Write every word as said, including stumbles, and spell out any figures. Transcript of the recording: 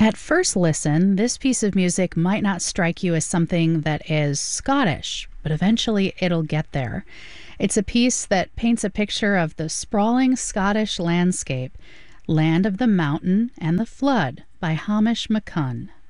At first listen, this piece of music might not strike you as something that is Scottish, but eventually it'll get there. It's a piece that paints a picture of the sprawling Scottish landscape, Land of the Mountain and the Flood by Hamish McCunn.